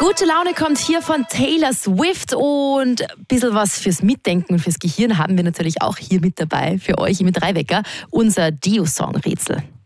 Gute Laune kommt hier von Taylor Swift und ein bisschen was fürs Mitdenken und fürs Gehirn haben wir natürlich auch hier mit dabei für euch mit 3 Wecker, unser Dio-Song-Rätsel.